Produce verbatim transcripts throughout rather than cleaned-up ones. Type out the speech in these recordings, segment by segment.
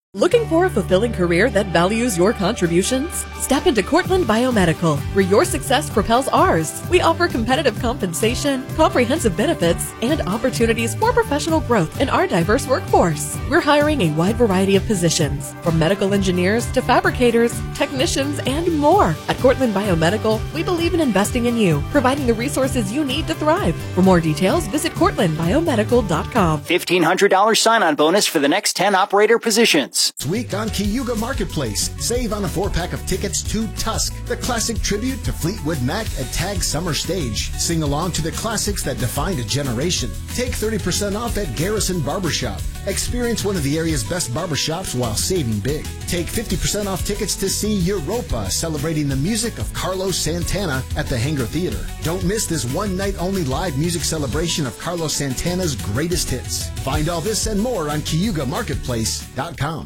Looking for a fulfilling career that values your contributions? Step into Cortland Biomedical, where your success propels ours. We offer competitive compensation, comprehensive benefits, and opportunities for professional growth in our diverse workforce. We're hiring a wide variety of positions, from medical engineers to fabricators, technicians, and more. At Cortland Biomedical, we believe in investing in you, providing the resources you need to thrive. For more details, visit cortland biomedical dot com. fifteen hundred dollars sign-on bonus for the next ten operator positions. This week on Cayuga Marketplace, save on a four-pack of tickets to Tusk, the classic tribute to Fleetwood Mac at Tag Summer Stage. Sing along to the classics that defined a generation. Take thirty percent off at Garrison Barbershop. Experience one of the area's best barbershops while saving big. Take fifty percent off tickets to see Europa, celebrating the music of Carlos Santana at the Hangar Theater. Don't miss this one-night-only live music celebration of Carlos Santana's greatest hits. Find all this and more on Cayuga Marketplace dot com.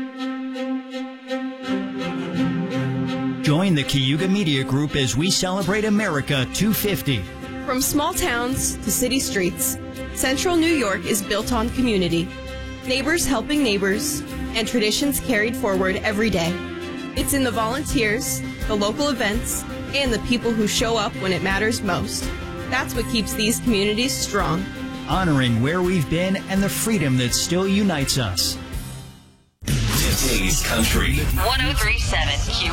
Join the Cayuga Media Group as we celebrate America two fifty. From small towns to city streets, Central New York is built on community. Neighbors helping neighbors, and traditions carried forward every day. It's in the volunteers, the local events, and the people who show up when it matters most. That's what keeps these communities strong. Honoring where we've been and the freedom that still unites us. Today's Country. one oh three point seven Q